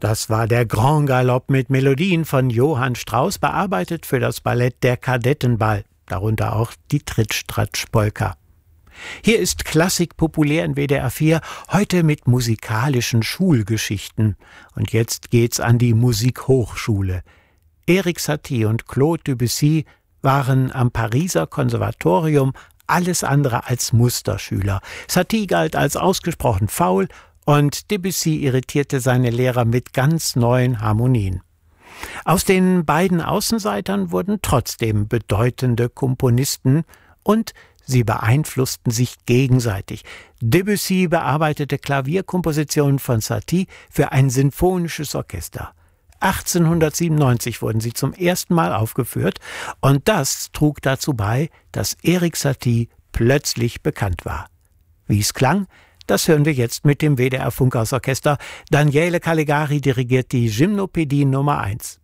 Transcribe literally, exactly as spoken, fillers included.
Das war der Grand Galop mit Melodien von Johann Strauss, bearbeitet für das Ballett Der Kadettenball, darunter auch die Trittstratsch-Polka. Hier ist Klassik populär in W D R vier, heute mit musikalischen Schulgeschichten. Und jetzt geht's an die Musikhochschule. Erik Satie und Claude Debussy waren am Pariser Konservatorium alles andere als Musterschüler. Satie galt als ausgesprochen faul und Debussy irritierte seine Lehrer mit ganz neuen Harmonien. Aus den beiden Außenseitern wurden trotzdem bedeutende Komponisten und sie beeinflussten sich gegenseitig. Debussy bearbeitete Klavierkompositionen von Satie für ein sinfonisches Orchester. achtzehnhundertsiebenundneunzig wurden sie zum ersten Mal aufgeführt und das trug dazu bei, dass Erik Satie plötzlich bekannt war. Wie es klang, das hören wir jetzt mit dem W D R Funkhausorchester. Daniele Calegari dirigiert die Gymnopädie Nummer eins.